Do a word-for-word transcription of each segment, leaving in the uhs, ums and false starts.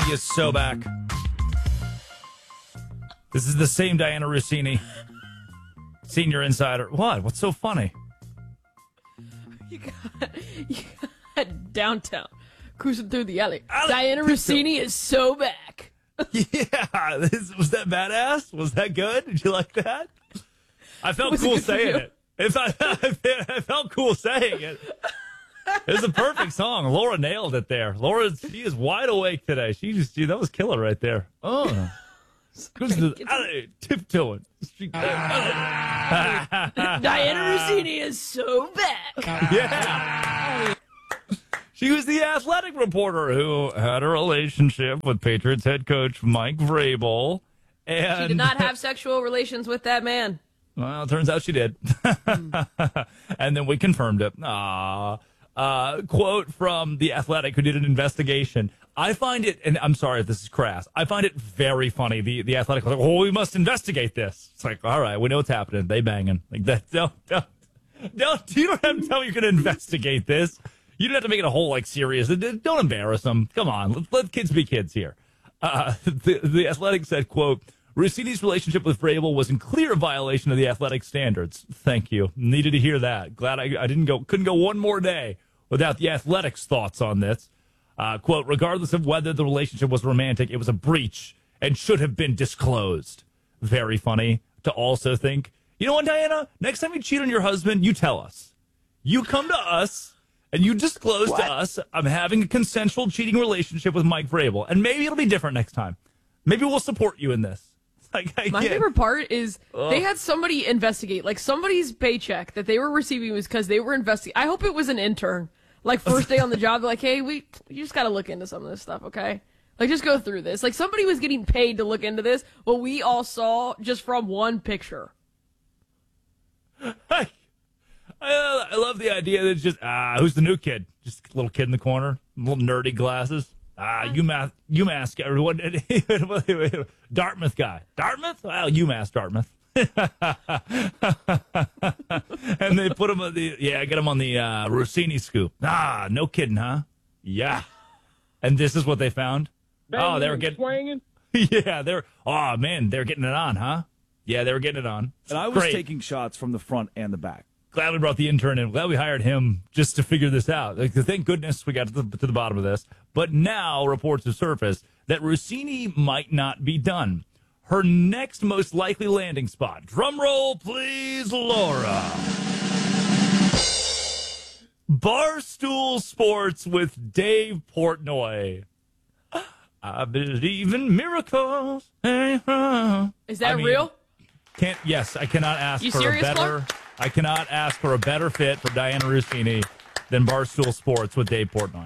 He is so back. This is the same Diana Rossini, senior insider. What? What's so funny? You got, you got downtown, cruising through the alley. Ale- Diana Rossini is so back. Yeah, this, was that badass? Was that good? Did you like that? I felt Was it cool good for saying you? it. If I, I felt cool saying it. It's a perfect song. Laura nailed it there. Laura, she is wide awake today. She just, gee, that was killer right there. Oh, goes to the alley, tiptoeing. Diana Rossini is so back. Yeah. She was the athletic reporter who had a relationship with Patriots head coach Mike Vrabel. And She did not have sexual relations with that man. Well, it turns out she did. And then we confirmed it. Aww. Uh, quote from The Athletic, who did an investigation. I find it, and I'm sorry if this is crass, I find it very funny. The The Athletic was like, oh, we must investigate this. It's like, all right, we know what's happening. They banging. Like that. Don't, don't, don't, you don't have to tell me you're going to investigate this. You don't have to make it a whole, like, serious. Don't embarrass them. Come on. Let, let kids be kids here. Uh, the, the Athletic said, quote, Rossini's relationship with Vrabel was in clear violation of the athletic standards. Thank you. Needed to hear that. Glad I, I didn't go, couldn't go one more day without the Athletic's thoughts on this. Uh, quote, regardless of whether the relationship was romantic, it was a breach and should have been disclosed. Very funny to also think, you know what, Diana? Next time you cheat on your husband, you tell us. You come to us and you disclose What? to us, I'm having a consensual cheating relationship with Mike Vrabel. And maybe it'll be different next time. Maybe we'll support you in this. Like, I My can't- favorite part is they had somebody investigate, like somebody's paycheck that they were receiving was because they were investigating. I hope it was an intern, like first day on the job. They're like, hey, we you just got to look into some of this stuff, okay? Like, just go through this. Like, somebody was getting paid to look into this, but we all saw just from one picture. I, I I love the idea that it's just, ah, who's the new kid? Just a little kid in the corner, little nerdy glasses. Ah, UMass, UMass guy. Everyone, Dartmouth guy. Dartmouth? Well, UMass Dartmouth. And they put him on the, yeah, get him on the uh, Rossini scoop. Ah, no kidding, huh? Yeah. And this is what they found? Oh, they were getting, swinging. yeah, they're, oh, man, they're getting it on, huh? Yeah, they were getting it on. And I was Great. taking shots from the front and the back. Glad we brought the intern in. Glad we hired him just to figure this out. Like, thank goodness we got to the, to the bottom of this. But now reports have surfaced that Rossini might not be done. Her next most likely landing spot. Drum roll, please, Laura. Barstool Sports with Dave Portnoy. I believe in miracles. Is that I mean, real? Can't. Yes, I cannot ask You for serious, a better. Clark? I cannot ask for a better fit for Diana Rossini than Barstool Sports with Dave Portnoy.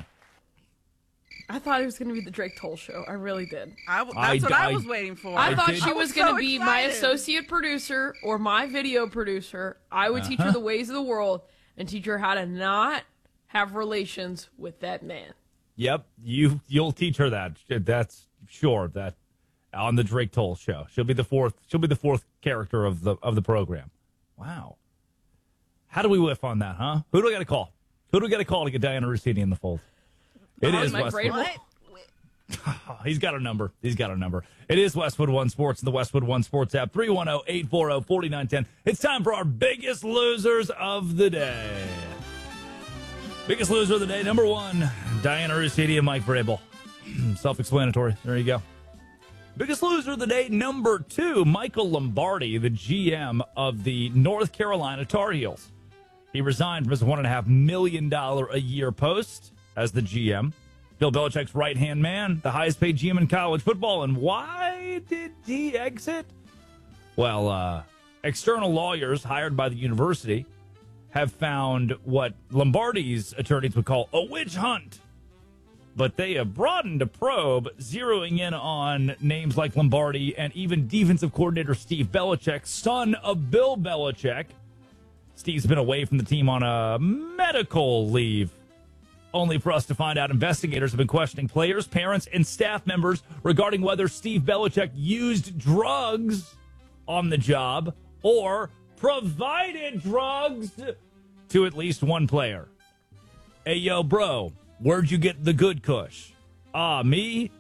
I thought it was going to be the Drake Toll show. I really did. I, that's I- what I, I- was waiting for. I, I thought did- she I was was going to so be my excited. associate producer or my video producer. I would teach her the ways of the world and teach her how to not have relations with that man. Yep, you you'll teach her that. That's sure that on the Drake Toll show. She'll be the fourth. She'll be the fourth character of the of the program. Wow. How do we whiff on that, huh? Who do I got to call? Who do we got to call to get Diana Rossini in the fold? It Oh, is my Westwood. brain- Oh, he's got a number. He's got a number. It is Westwood One Sports and the Westwood One Sports app. three one zero, eight four zero, four nine one zero. It's time for our biggest losers of the day. Biggest loser of the day, number one, Diana Rossini and Mike Vrabel. Self-explanatory. There you go. Biggest loser of the day, number two, Michael Lombardi, the G M of the North Carolina Tar Heels. He resigned from his one point five million dollars a year post as the G M. Bill Belichick's right-hand man, the highest-paid G M in college football. And why did he exit? Well, uh, external lawyers hired by the university have found what Lombardi's attorneys would call a witch hunt. But they have broadened a probe, zeroing in on names like Lombardi and even defensive coordinator Steve Belichick, son of Bill Belichick. Steve's been away from the team on a medical leave. Only for us to find out investigators have been questioning players, parents, and staff members regarding whether Steve Belichick used drugs on the job or provided drugs to at least one player. Hey, yo, bro, where'd you get the good kush? Ah, me?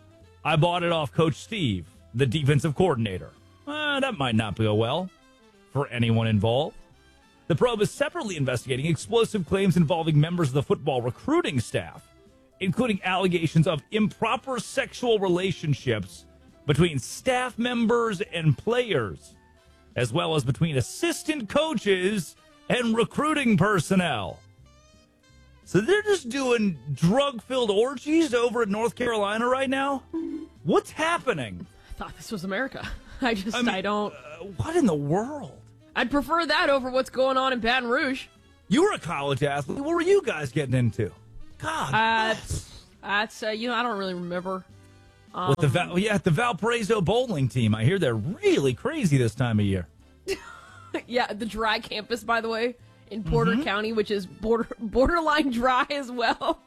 I bought it off Coach Steve, the defensive coordinator. Uh, that might not go well for anyone involved. The probe is separately investigating explosive claims involving members of the football recruiting staff, including allegations of improper sexual relationships between staff members and players, as well as between assistant coaches and recruiting personnel. So they're just doing drug-filled orgies over in North Carolina right now? What's happening? I thought this was America. I just, I, I, mean, don't. Uh, what in the world? I'd prefer that over what's going on in Baton Rouge. You were a college athlete. What were you guys getting into? God. Uh, that's, uh, you know, I don't really remember. Um, With the Val- yeah, the Valparaiso bowling team. I hear they're really crazy this time of year. yeah, the dry campus, by the way, in Porter Mm-hmm. County, which is border borderline dry as well.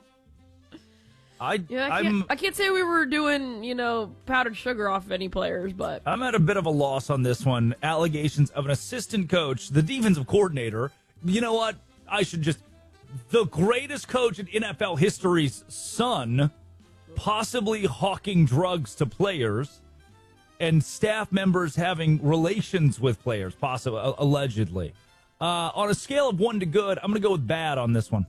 I, Yeah, I I'm, can't, I can't say we were doing, you know, powdered sugar off of any players, but I'm at a bit of a loss on this one. Allegations of an assistant coach, the defensive coordinator. You know what? I should just... The greatest coach in N F L history's son possibly hawking drugs to players and staff members having relations with players, possibly, allegedly. Uh, on a scale of one to good, I'm going to go with bad on this one.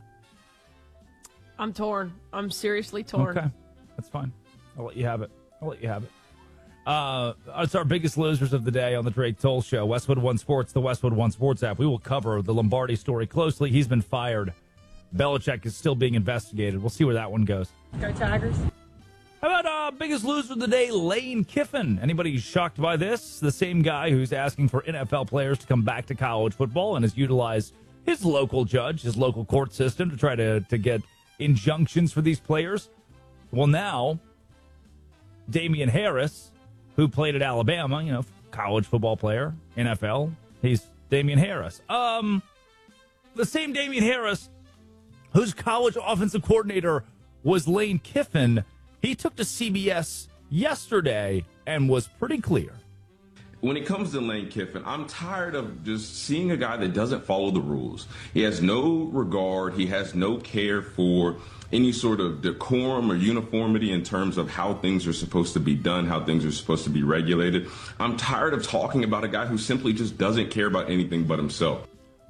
I'm torn. I'm seriously torn. Okay, that's fine. I'll let you have it. I'll let you have it. Uh, it's our biggest losers of the day on the Drake Toll Show. Westwood One Sports, the Westwood One Sports app. We will cover the Lombardi story closely. He's been fired. Belichick is still being investigated. We'll see where that one goes. Go Tigers. How about uh, biggest loser of the day, Lane Kiffin? Anybody shocked by this? The same guy who's asking for N F L players to come back to college football and has utilized his local judge, his local court system to try to, to get injunctions for these players. Well, now, Damian Harris, who played at Alabama, you know, college football player, N F L, he's Damian Harris. Um, the same Damian Harris whose college offensive coordinator was Lane Kiffin, he took to C B S yesterday and was pretty clear. When it comes to Lane Kiffin, I'm tired of just seeing a guy that doesn't follow the rules. He has no regard. He has no care for any sort of decorum or uniformity in terms of how things are supposed to be done, how things are supposed to be regulated. I'm tired of talking about a guy who simply just doesn't care about anything but himself.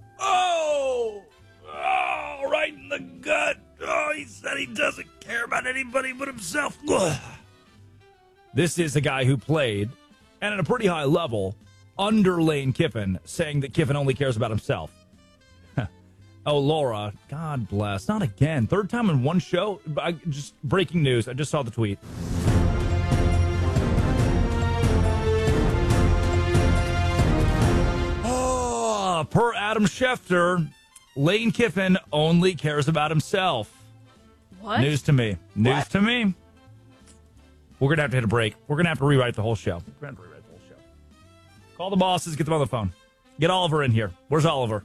Oh, oh, right in the gut. Oh, he said he doesn't care about anybody but himself. Ugh. This is a guy who played, and at a pretty high level, under Lane Kiffin, saying that Kiffin only cares about himself. Oh, Laura, God bless. Not again. Third time in one show. I, just breaking news. I just saw the tweet. Oh, per Adam Schefter, Lane Kiffin only cares about himself. What? News to me. News What? to me. We're going to have to hit a break. We're going to have to rewrite the whole show. We're going to have to rewrite the whole show. Call the bosses. Get them on the phone. Get Oliver in here. Where's Oliver?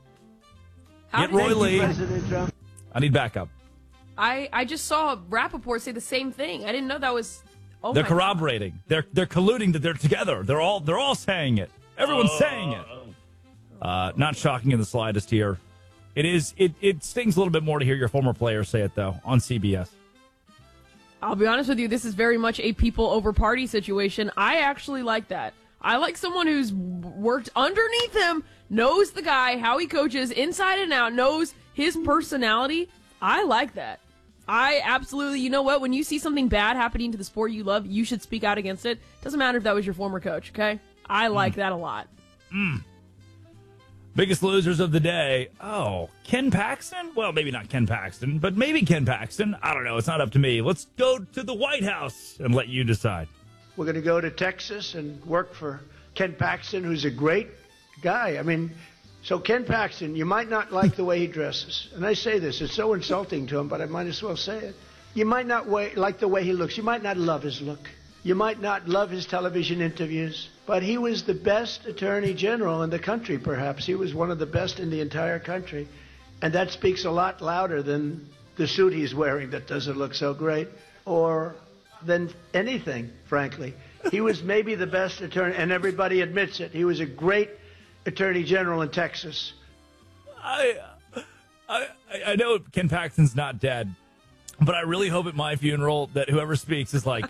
How Get did- Roy Lee. I need backup. I, I just saw Rappaport say the same thing. I didn't know that was. Oh They're my God. corroborating. They're they're colluding that they're together. They're all they're all saying it. Everyone's saying it. Uh, not shocking in the slightest here. It is. It it stings a little bit more to hear your former players say it though on C B S. I'll be honest with you, this is very much a people over party situation. I actually like that. I like someone who's worked underneath him, knows the guy, how he coaches inside and out, knows his personality. I like that. I absolutely, you know what? When you see something bad happening to the sport you love, you should speak out against it. Doesn't matter if that was your former coach, okay? I like mm. that a lot. Mm. Biggest losers of the day. Oh, Ken Paxton? Well, maybe not Ken Paxton, but maybe Ken Paxton. I don't know. It's not up to me. Let's go to the White House and let you decide. We're going to go to Texas and work for Ken Paxton, who's a great guy. I mean, so Ken Paxton, you might not like the way he dresses. And I say this, it's so insulting to him, but I might as well say it. You might not way, like the way he looks. You might not love his look. You might not love his television interviews. But he was the best attorney general in the country, perhaps. He was one of the best in the entire country. And that speaks a lot louder than the suit he's wearing that doesn't look so great, or than anything, frankly. He was maybe the best attorney, and everybody admits it. He was a great attorney general in Texas. I, I, I know Ken Paxton's not dead, but I really hope at my funeral that whoever speaks is like,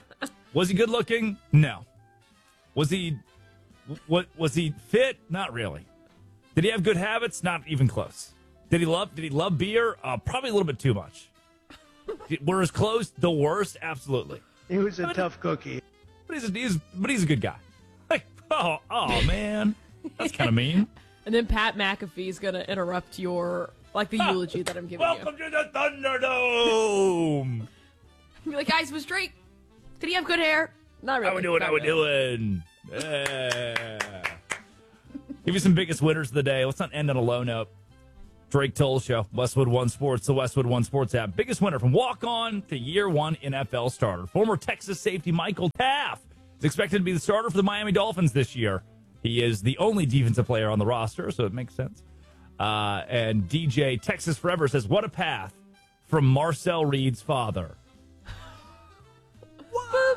Was he good looking? No. Was he what was he fit? Not really. Did he have good habits? Not even close. Did he love did he love beer? Uh, probably a little bit too much. Were his clothes the worst? Absolutely. He was a but, tough cookie. But he's, a, he's but he's a good guy. Like, oh, oh man. That's kind of mean. And then Pat McAfee's going to interrupt your, like, the eulogy that I'm giving Welcome you. to the Thunderdome. Be like, guys, was Drake, did he have good hair? Not really. How we doing? Not How we really. doing? Yeah. Give you some biggest winners of the day. Let's not end on a low note. Drake Toll Show, Westwood One Sports, the Westwood One Sports app. Biggest winner from walk-on to year one N F L starter. Former Texas safety Michael Taft is expected to be the starter for the Miami Dolphins this year. He is the only defensive player on the roster, so it makes sense. Uh, and D J Texas Forever says, what a path from Marcel Reed's father. What?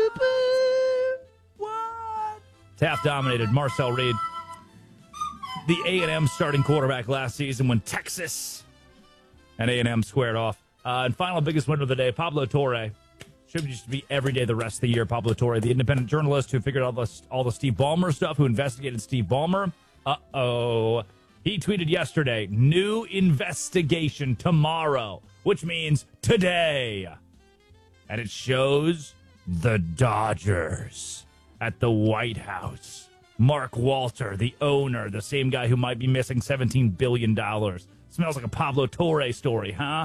What? Taft dominated Marcel Reed, the A and M starting quarterback last season when Texas and A and M squared off. Uh, and final biggest winner of the day, Pablo Torre. Should just be every day the rest of the year. Pablo Torre, the independent journalist who figured out all the, all the Steve Ballmer stuff, who investigated Steve Ballmer. Uh-oh. He tweeted yesterday, new investigation tomorrow, which means today. And it shows the Dodgers at the White House. Mark Walter, the owner, the same guy who might be missing seventeen billion dollars. Smells like a Pablo Torre story, huh?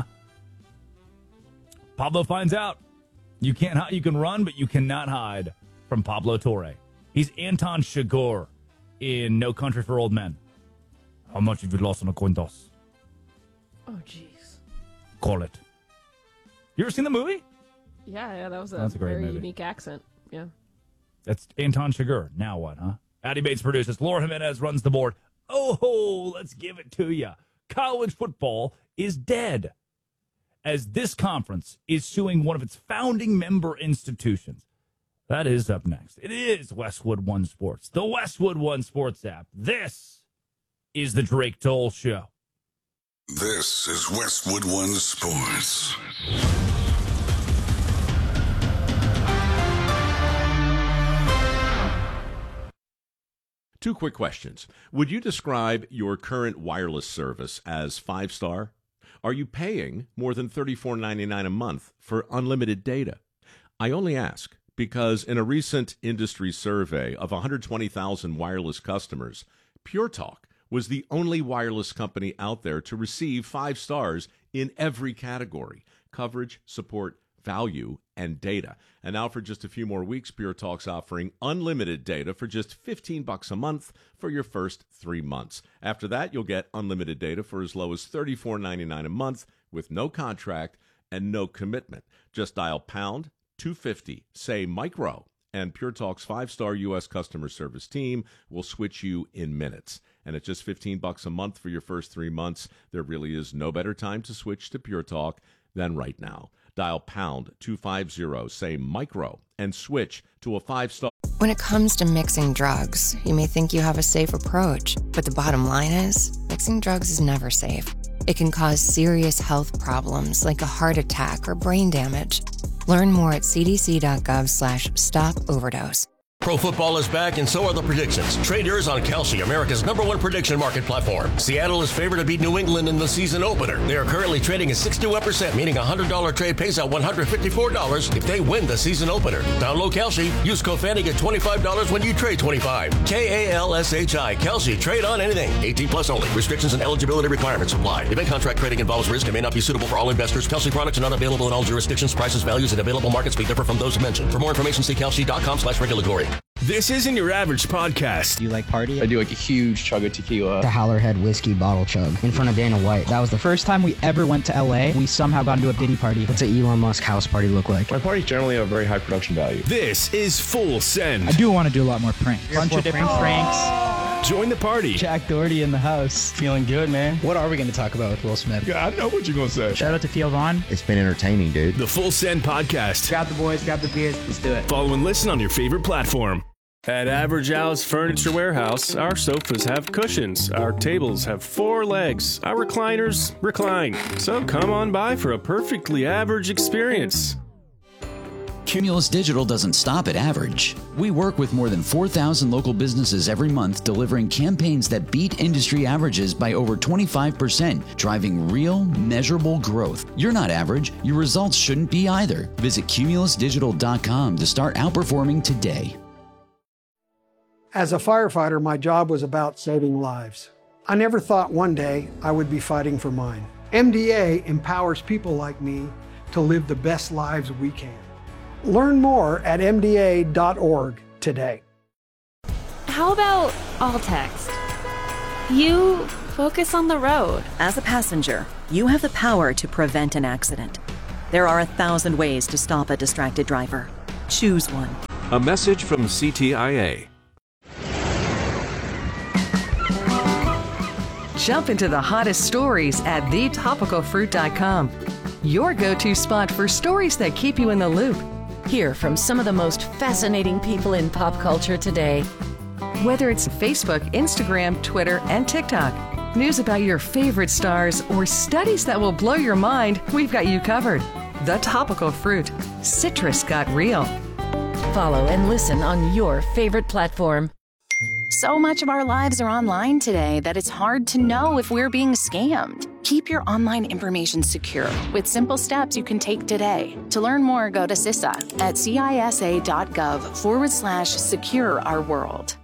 Pablo finds out. You can't you can run, but you cannot hide from Pablo Torre. He's Anton Chigurh in No Country for Old Men. How much have you lost on a coin toss? Oh, jeez. Call it. You ever seen the movie? Yeah, yeah, that was a, That's a great very movie. unique accent. Yeah. That's Anton Chigurh. Now what, huh? Addy Bates produces. Laura Jimenez runs the board. Oh, let's give it to you. College football is dead, as this conference is suing one of its founding member institutions. That is up next. It is Westwood One Sports, the Westwood One Sports app. This is the Drake Toll Show. This is Westwood One Sports. Two quick questions. Would you describe your current wireless service as five-star? Are you paying more than thirty-four ninety-nine a month for unlimited data? I only ask because in a recent industry survey of one hundred twenty thousand wireless customers, Pure Talk was the only wireless company out there to receive five stars in every category: coverage, support, value, and data. And now for just a few more weeks, Pure Talk's offering unlimited data for just fifteen bucks a month for your first three months. After that, you'll get unlimited data for as low as thirty-four ninety-nine a month with no contract and no commitment. Just dial pound two fifty, say micro, and Pure Talk's five-star U S customer service team will switch you in minutes. And at just fifteen bucks a month for your first three months, there really is no better time to switch to Pure Talk than right now. Dial pound two fifty, say micro, and switch to a five-star. When it comes to mixing drugs, you may think you have a safe approach, but the bottom line is, mixing drugs is never safe. It can cause serious health problems like a heart attack or brain damage. Learn more at cdc.gov slash stop overdose. Pro football is back, and so are the predictions. Trade yours on Kalshi, America's number one prediction market platform. Seattle is favored to beat New England in the season opener. They are currently trading at sixty-one percent, meaning a one hundred dollars trade pays out one hundred fifty-four dollars if they win the season opener. Download Kalshi. Use code Fanny, get twenty-five dollars when you trade twenty-five. K A L S H I. Kalshi. Trade on anything. eighteen plus only. Restrictions and eligibility requirements apply. Event contract trading involves risk and may not be suitable for all investors. Kalshi products are not available in all jurisdictions. Prices, values, and available markets may differ from those mentioned. For more information, see kalshi.com slash regulatory. This isn't your average podcast. Do you like party? I do like a huge chug of tequila. The Howlerhead whiskey bottle chug in front of Dana White. That was the first time we ever went to L A. We somehow got into a Diddy party. What's an Elon Musk house party look like? My parties generally have a very high production value. This is Full Send. I do want to do a lot more pranks. Bunch of different pranks. Join the party. Jack Doherty in the house. Feeling good, man. What are we going to talk about with Will Smith? Yeah, I know what you're going to say. Shout out to Theo Vaughn. It's been entertaining, dude. The Full Send podcast. Grab the boys, grab the beers. Let's do it. Follow and listen on your favorite platform. At Average Al's Furniture Warehouse, our sofas have cushions, our tables have four legs, our recliners recline. So come on by for a perfectly average experience. Cumulus Digital doesn't stop at average. We work with more than four thousand local businesses every month, delivering campaigns that beat industry averages by over twenty-five percent, driving real, measurable growth. You're not average. Your results shouldn't be either. Visit cumulus digital dot com to start outperforming today. As a firefighter, my job was about saving lives. I never thought one day I would be fighting for mine. M D A empowers people like me to live the best lives we can. Learn more at M D A dot org today. How about all text? You focus on the road. As a passenger, you have the power to prevent an accident. There are a thousand ways to stop a distracted driver. Choose one. A message from C T I A. Jump into the hottest stories at the topical fruit dot com. Your go-to spot for stories that keep you in the loop. Hear from some of the most fascinating people in pop culture today. Whether it's Facebook, Instagram, Twitter, and TikTok, news about your favorite stars, or studies that will blow your mind, we've got you covered. The Topical Fruit. Citrus got real. Follow and listen on your favorite platform. So much of our lives are online today that it's hard to know if we're being scammed. Keep your online information secure with simple steps you can take today. To learn more, go to C I S A at C I S A dot gov forward slash secure our world.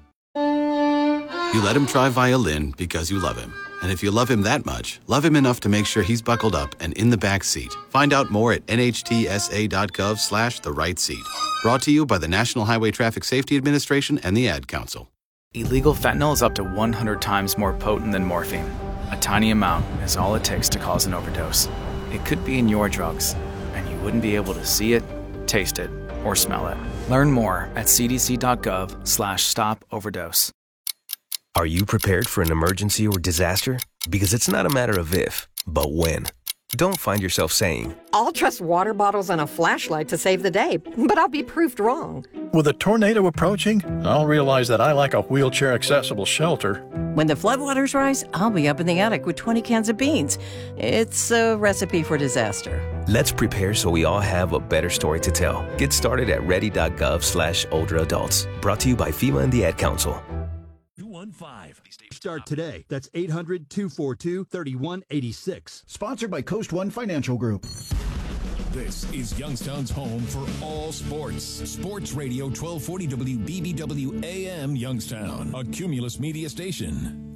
You let him try violin because you love him. And if you love him that much, love him enough to make sure he's buckled up and in the back seat. Find out more at N H T S A dot gov slash the right seat. Brought to you by the National Highway Traffic Safety Administration and the Ad Council. Illegal fentanyl is up to one hundred times more potent than morphine. A tiny amount is all it takes to cause an overdose. It could be in your drugs, and you wouldn't be able to see it, taste it, or smell it. Learn more at C D C dot gov slash stop overdose. Are you prepared for an emergency or disaster? Because it's not a matter of if, but when. Don't find yourself saying, I'll trust water bottles and a flashlight to save the day, but I'll be proved wrong. With a tornado approaching, I'll realize that I lack a wheelchair-accessible shelter. When the floodwaters rise, I'll be up in the attic with twenty cans of beans. It's a recipe for disaster. Let's prepare so we all have a better story to tell. Get started at ready dot gov slash older adults. Brought to you by FEMA and the Ad Council. two one five. Start today. That's eight hundred, two four two, three one eight six. Sponsored by Coast One Financial Group. This is Youngstown's home for all sports. Sports Radio twelve forty W B B W A M Youngstown, a Cumulus media station.